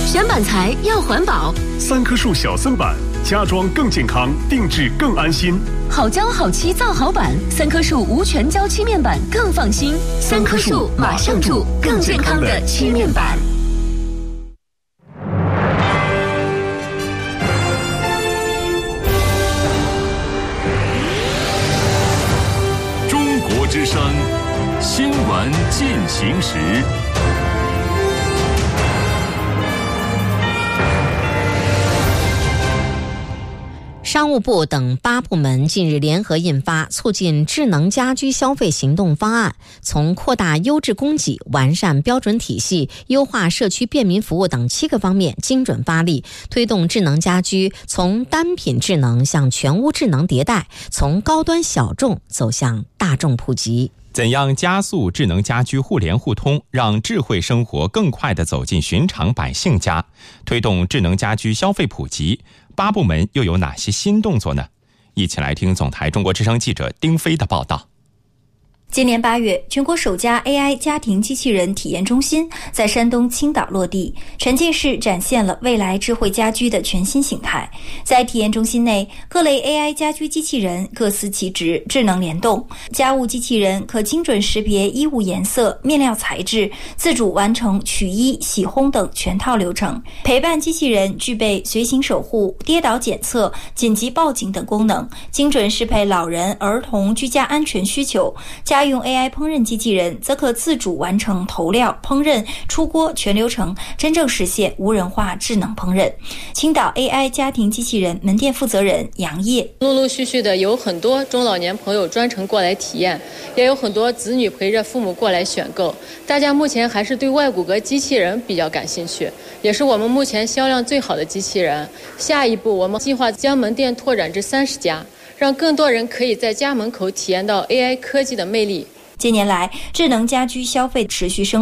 选板材要环保， 三棵树小森板，家装更健康，定制更安心。 好胶好漆造好板，三棵树无全胶漆面板更放心。三棵树马上住更健康的漆面板。 中国之声新闻进行时。 商务部等8部门近日联合印发《促进智能家居消费行动方案》，从扩大优质供给、完善标准体系、优化社区便民服务等7个方面精准发力，推动智能家居从单品智能向全屋智能迭代，从高端小众走向大众普及。 怎样加速智能家居互联互通，让智慧生活更快地走进寻常百姓家，推动智能家居消费普及？8部门又有哪些新动作呢？一起来听总台中国之声记者丁飞的报道。 今年8月，全国首家 AI 家庭机器人体验中心在山东青岛落地，沉浸式展现了未来智慧家居的全新形态。在体验中心内，各类 AI 家居机器人各司其职，智能联动。家务机器人可精准识别衣物颜色、面料材质，自主完成取衣、洗烘等全套流程。陪伴机器人具备随行守护、跌倒检测、紧急报警等功能，精准适配老人、儿童居家安全需求。家用 AI 烹饪机器人则可自主完成投料、烹饪、出锅全流程，真正实现无人化智能烹饪。青岛 AI 家庭机器人门店负责人杨烨： 陆陆续续的有很多中老年朋友专程过来体验，也有很多子女陪着父母过来选购。大家目前还是对外骨骼机器人比较感兴趣，也是我们目前销量最好的机器人。下一步我们计划将门店拓展至30家，让更多人可以在家门口体验到 AI 科技的魅力。 近年来，智能家居消费持续升